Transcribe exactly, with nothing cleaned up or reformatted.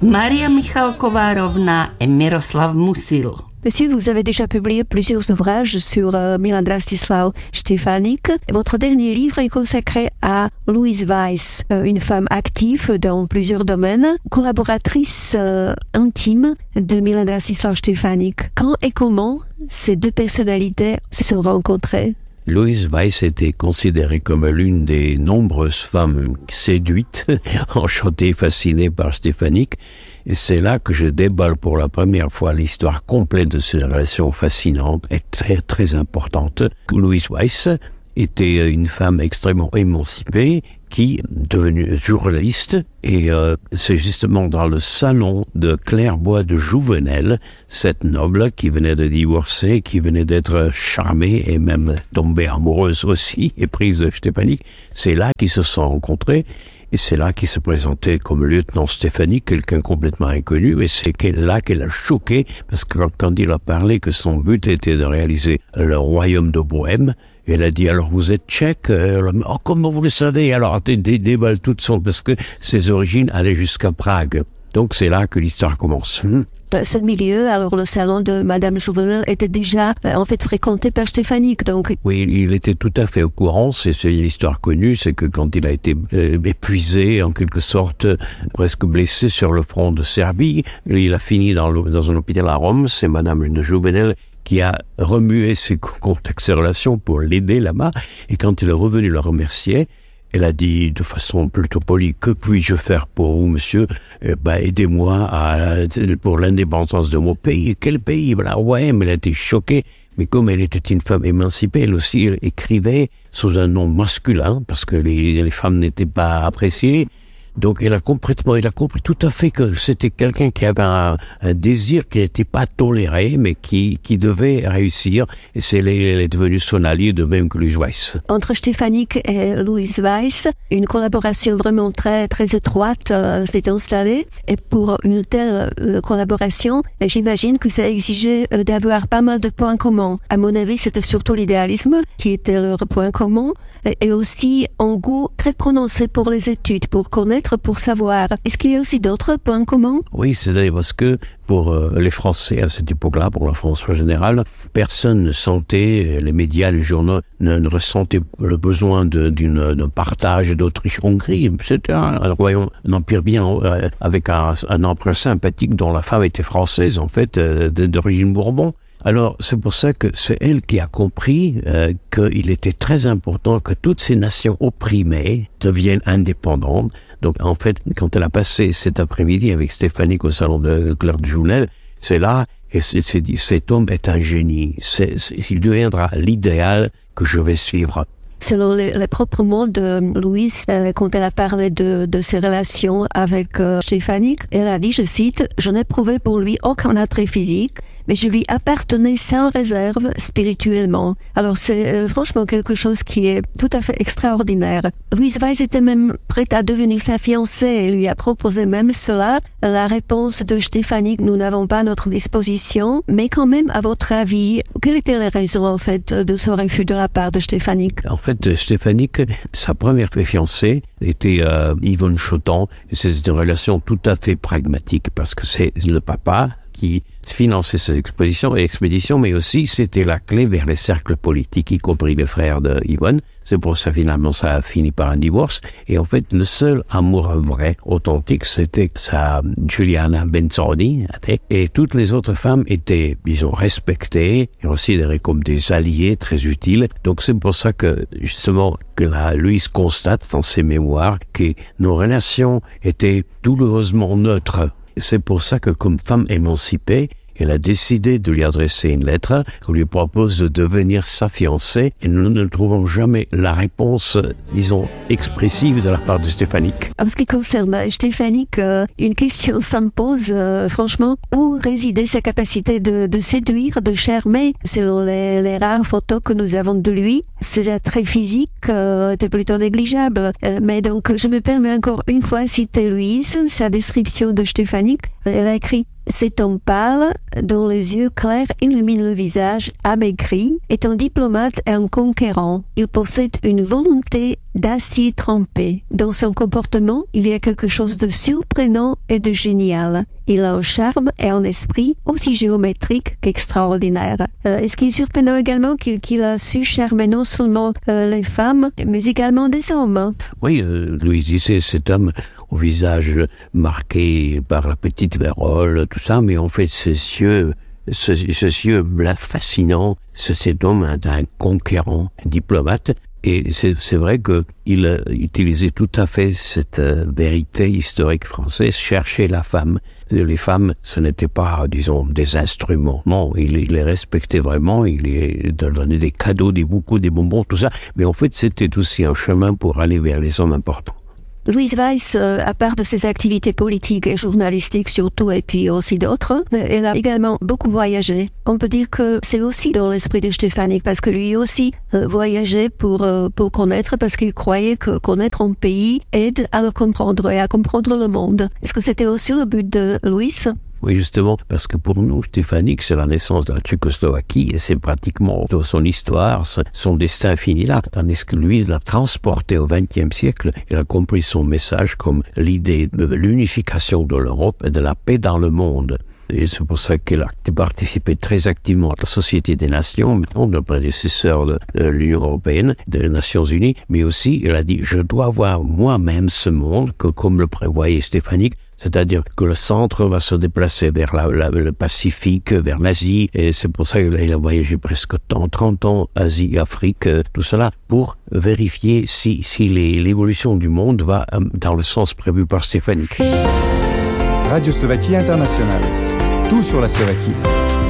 Maria Michalková-Rovná et Miroslav Musil. Monsieur, vous avez déjà publié plusieurs ouvrages sur euh, Milan Drastislav Štefanik. Votre dernier livre est consacré à Louise Weiss, euh, une femme active dans plusieurs domaines, collaboratrice euh, intime de Milan Drastislav Štefanik. Quand et comment ces deux personnalités se sont rencontrées? Louise Weiss était considérée comme l'une des nombreuses femmes séduites, enchantées, fascinées par Štefanik. Et c'est là que je déballe pour la première fois l'histoire complète de ces relations fascinantes et très, très importantes. Louise Weiss était une femme extrêmement émancipée qui est devenue journaliste et euh, c'est justement dans le salon de Clairbois de Jouvenel, cette noble qui venait de divorcer, qui venait d'être charmée et même tombée amoureuse aussi et prise de Štefanik, c'est là qu'ils se sont rencontrés. Et c'est là qu'il se présentait comme lieutenant Štefanik, quelqu'un complètement inconnu, et c'est là qu'elle a choqué, parce que quand il a parlé que son but était de réaliser le royaume de Bohême, elle a dit, alors vous êtes tchèque? Oh, comment vous le savez? Alors, des déballes toutes sont, parce que ses origines allaient jusqu'à Prague. Donc c'est là que l'histoire commence. Ce milieu, alors le salon de Madame Jouvenel était déjà en fait fréquenté par Štefanik, donc. Oui, il était tout à fait au courant. C'est, c'est une histoire connue, c'est que quand il a été euh, épuisé, en quelque sorte, presque blessé sur le front de Serbie, il a fini dans, le, dans un hôpital à Rome. C'est Madame de Jouvenel qui a remué ses contacts, ses relations pour l'aider là-bas. Et quand il est revenu le remercier, elle a dit de façon plutôt polie, que puis-je faire pour vous, monsieur? Eh ben, aidez-moi à, pour l'indépendance de mon pays. Quel pays? Voilà, ouais, mais elle a été choquée. Mais comme elle était une femme émancipée, elle aussi elle écrivait sous un nom masculin, parce que les, les femmes n'étaient pas appréciées. Donc, elle a complètement, elle a compris tout à fait que c'était quelqu'un qui avait un, un désir qui n'était pas toléré, mais qui, qui devait réussir. Et c'est, elle est devenue son allié, de même que Louise Weiss. Entre Štefanik et Louise Weiss, une collaboration vraiment très, très étroite euh, s'est installée. Et pour une telle euh, collaboration, j'imagine que ça exigeait euh, d'avoir pas mal de points communs. À mon avis, c'était surtout l'idéalisme qui était leur point commun, et, et aussi un goût très prononcé pour les études, pour connaître, pour savoir. Est-ce qu'il y a aussi d'autres points communs? Oui, c'est d'ailleurs parce que pour euh, les Français à cette époque-là, pour la France en général, personne ne sentait, les médias, les journaux ne, ne ressentaient le besoin de, d'une, d'un partage d'Autriche-Hongrie. C'était un, un royaume, un empire bien euh, avec un, un empereur sympathique dont la femme était française en fait, euh, d'origine Bourbon. Alors, c'est pour ça que c'est elle qui a compris euh, qu'il était très important que toutes ces nations opprimées deviennent indépendantes. Donc, en fait, quand elle a passé cet après-midi avec Štefanik au salon de Claire de Jouvenel, c'est là qu'elle s'est dit, cet homme est un génie. C'est, c'est, il deviendra l'idéal que je vais suivre. Selon les, les propres mots de Louise, euh, quand elle a parlé de, de ses relations avec euh, Štefanik, elle a dit, je cite, « Je n'éprouvais pour lui aucun attrait physique, mais je lui appartenais sans réserve spirituellement. » Alors c'est euh, franchement quelque chose qui est tout à fait extraordinaire. Louise Weiss était même prête à devenir sa fiancée et lui a proposé même cela. La réponse de Štefanik, nous n'avons pas à notre disposition, mais quand même, à votre avis, quelles étaient les raisons en fait de ce refus de la part de Štefanik? En fait, Štefanik, sa première fiancée était euh, Yvonne Chotan. C'est une relation tout à fait pragmatique parce que c'est le papa qui finançait ces expositions et expéditions, mais aussi c'était la clé vers les cercles politiques, y compris les frères de Yvonne. C'est pour ça finalement ça a fini par un divorce. Et en fait, le seul amour vrai, authentique, c'était sa Giuliana Benzoni. Et toutes les autres femmes étaient, disons, respectées et considérées comme des alliés très utiles. Donc c'est pour ça que justement que la Louise constate dans ses mémoires que nos relations étaient douloureusement neutres. C'est pour ça que, comme femme émancipée, elle a décidé de lui adresser une lettre qui lui propose de devenir sa fiancée et nous ne trouvons jamais la réponse, disons, expressive de la part de Štefanik. En ce qui concerne Štefanik, euh, une question s'impose, euh, franchement, où résidait sa capacité de, de séduire, de charmer? Selon les, les rares photos que nous avons de lui, ses attraits physiques euh, étaient plutôt négligeables. Euh, mais donc, je me permets encore une fois de citer Louise, sa description de Štefanik. Elle a écrit: cet homme pâle, dont les yeux clairs illuminent le visage amaigri, est un diplomate et un conquérant. Il possède une volonté d'acier trempé. Dans son comportement, il y a quelque chose de surprenant et de génial. Il a un charme et un esprit aussi géométrique qu'extraordinaire. Euh, et ce qui est surprenant également, qu'il, qu'il a su charmer non seulement euh, les femmes, mais également des hommes. Oui, euh, Louise Dissay, cet homme au visage marqué par la petite vérole, tout ça, mais en fait, ses yeux, ce, ce yeux fascinant, c'est cet homme un, un conquérant, un diplomate. Et c'est, c'est vrai qu'il a utilisé tout à fait cette euh, vérité historique française, chercher la femme. Les femmes, ce n'était pas, disons, des instruments. Non, il, il les respectait vraiment, il les donnait des cadeaux, des bouquets, des bonbons, tout ça. Mais en fait, c'était aussi un chemin pour aller vers les hommes importants. Louise Weiss, euh, à part de ses activités politiques et journalistiques surtout, et puis aussi d'autres, elle a également beaucoup voyagé. On peut dire que c'est aussi dans l'esprit de Stéphanic, parce que lui aussi euh, voyageait pour euh, pour connaître, parce qu'il croyait que connaître un pays aide à le comprendre et à comprendre le monde. Est-ce que c'était aussi le but de Louise ? Oui, justement, parce que pour nous, Stéphanic, c'est la naissance de la Tchécoslovaquie et c'est pratiquement son histoire, son destin fini là. Tandis que Louise l'a transporté au vingtième siècle, il a compris son message comme l'idée de l'unification de l'Europe et de la paix dans le monde. Et c'est pour ça qu'elle a participé très activement à la Société des Nations, le prédécesseur de, de l'Union Européenne, des Nations Unies, mais aussi, elle a dit, je dois voir moi-même ce monde, que, comme le prévoyait Stéphanic, c'est-à-dire que le centre va se déplacer vers la, la, le Pacifique, vers l'Asie, et c'est pour ça qu'il a voyagé presque trente ans, Asie, Afrique, tout cela, pour vérifier si, si les, l'évolution du monde va dans le sens prévu par Stéphanic. Radio Slovaquie Internationale. Tout sur la Slovaquie.